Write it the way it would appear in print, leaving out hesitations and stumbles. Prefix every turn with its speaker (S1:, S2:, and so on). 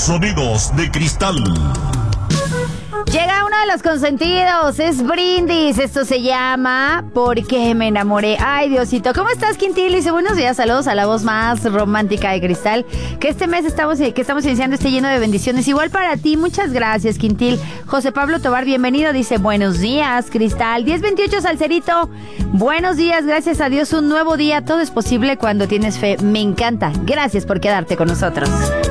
S1: Sonidos de Cristal.
S2: Llega uno de los consentidos, es Brindis. Esto se llama ¿Por qué me enamoré? Ay, Diosito. ¿Cómo estás, Quintil? Dice, buenos días, saludos a la voz más romántica de Cristal. Que este mes que estamos iniciando esté lleno de bendiciones. Igual para ti, muchas gracias, Quintil. José Pablo Tobar, bienvenido. Dice, buenos días, Cristal. 1028, Salcerito. Buenos días, gracias a Dios, un nuevo día. Todo es posible cuando tienes fe. Me encanta. Gracias por quedarte con nosotros.